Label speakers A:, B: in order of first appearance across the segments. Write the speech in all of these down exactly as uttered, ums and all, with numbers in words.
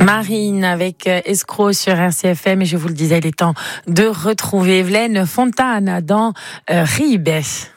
A: Marine avec Escroc sur R C F M, et je vous le disais, il est temps de retrouver Evelyne Fontane dans euh, Rib.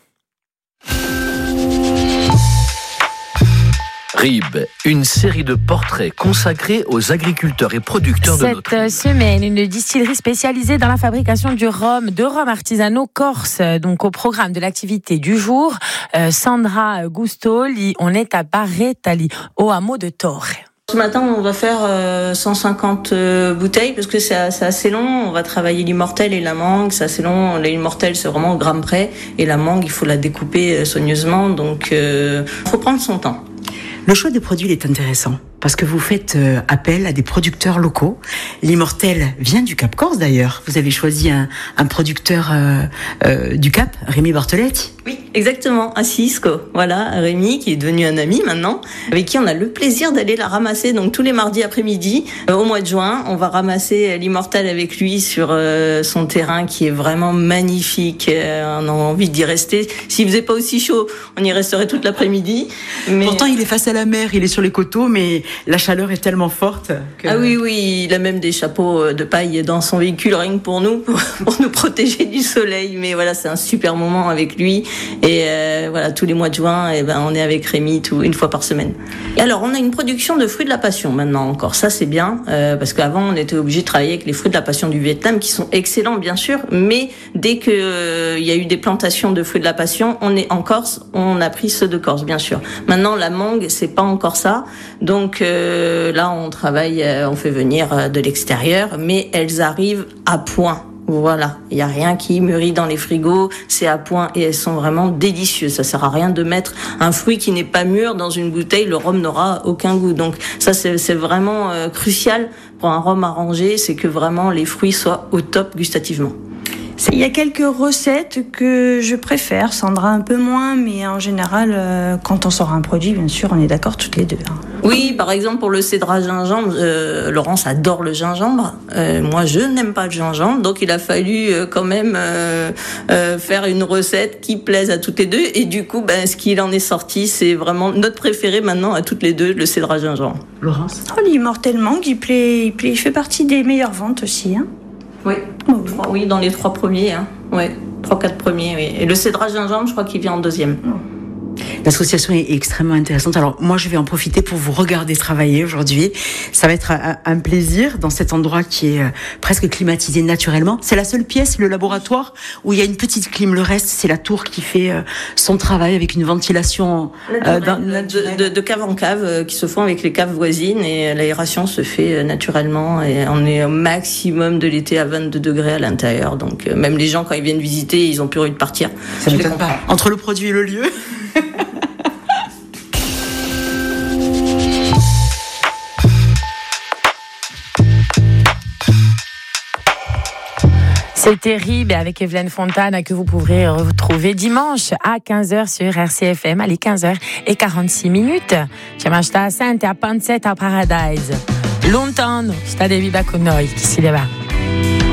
B: Rib, une série de portraits consacrés aux agriculteurs et producteurs
A: Cette
B: de notre île.
A: Cette semaine, une distillerie spécialisée dans la fabrication du rhum, de rhum artisanaux corse. Donc au programme de l'activité du jour, euh, Sandra Gustoli, on est à Barretali, au hameau de Torre.
C: Ce matin, on va faire euh, cent cinquante euh, bouteilles parce que c'est, c'est assez long. On va travailler l'immortelle et la mangue. C'est assez long. L'immortelle, c'est vraiment au gramme près. Et la mangue, il faut la découper euh, soigneusement. Donc, il euh, faut prendre son temps.
D: Le choix des produits est intéressant parce que vous faites euh, appel à des producteurs locaux. L'immortelle vient du Cap Corse d'ailleurs. Vous avez choisi un, un producteur euh, euh, du Cap, Rémi Bartoletti.
C: Oui, exactement, à Cisco. Voilà, Rémi qui est devenu un ami maintenant, avec qui on a le plaisir d'aller la ramasser. Donc tous les mardis après-midi, euh, au mois de juin, on va ramasser l'immortelle avec lui sur euh, son terrain qui est vraiment magnifique. Euh, on a envie d'y rester. S'il faisait pas aussi chaud, on y resterait toute l'après-midi. Mais...
D: Pourtant, il est face à la mer, il est sur les coteaux, mais la chaleur est tellement forte que...
C: Ah oui, oui, il a même des chapeaux de paille dans son véhicule, rien que pour nous, pour, pour nous protéger du soleil. Mais voilà, c'est un super moment avec lui. Et euh, voilà, tous les mois de juin, eh ben, on est avec Rémi tout, une fois par semaine. Et alors, on a une production de fruits de la passion maintenant encore. Ça, c'est bien, euh, parce qu'avant, on était obligé de travailler avec les fruits de la passion du Vietnam, qui sont excellents, bien sûr. Mais dès que euh, il y a eu des plantations de fruits de la passion, on est en Corse, on a pris ceux de Corse, bien sûr. Maintenant, la mangue, c'est pas encore ça. Donc euh, là, on travaille, euh, on fait venir de l'extérieur, mais elles arrivent à point. Voilà, il y a rien qui mûrit dans les frigos, c'est à point et elles sont vraiment délicieuses. Ça sert à rien de mettre un fruit qui n'est pas mûr dans une bouteille, le rhum n'aura aucun goût. Donc ça, c'est, c'est vraiment euh, crucial pour un rhum arrangé, c'est que vraiment les fruits soient au top gustativement.
E: Il y a quelques recettes que je préfère, Sandra un peu moins, mais en général, euh, quand on sort un produit, bien sûr, on est d'accord toutes les deux. Hein.
C: Oui, par exemple, pour le cédrage gingembre, euh, Laurence adore le gingembre. Euh, moi, je n'aime pas le gingembre, donc il a fallu euh, quand même euh, euh, faire une recette qui plaise à toutes les deux. Et du coup, ben, ce qu'il en est sorti, c'est vraiment notre préféré maintenant à toutes les deux, le cédrage gingembre.
D: Laurence ?
E: Oh, l'immortel mangue, il plaît, il plaît, il fait partie des meilleures ventes aussi, hein.
C: Oui, oui, dans les trois premiers, hein. Ouais, trois, quatre premiers, oui. Et le cédrage gingembre, je crois qu'il vient en deuxième.
D: L'association est extrêmement intéressante. Alors moi, je vais en profiter pour vous regarder travailler aujourd'hui. Ça va être un, un plaisir dans cet endroit qui est presque climatisé naturellement. C'est la seule pièce, le laboratoire, où il y a une petite clim. Le reste, c'est la tour qui fait son travail avec une ventilation
C: euh, dans, de, de, de cave en cave euh, qui se font avec les caves voisines, et l'aération se fait naturellement. Et on est au maximum de l'été à vingt-deux degrés à l'intérieur. Donc euh, même les gens, quand ils viennent visiter, ils ont plus envie de partir.
D: Ça m'étonne pas. Entre le produit et le lieu.
A: C'était Rib avec Evelyne Fontane, que vous pourrez retrouver dimanche à quinze heures sur R C F M. Allez, quinze heures quarante-six minutes. Siamo stati a Pansetta Paradise. Lontano, sta devi da con noi, chi si leva.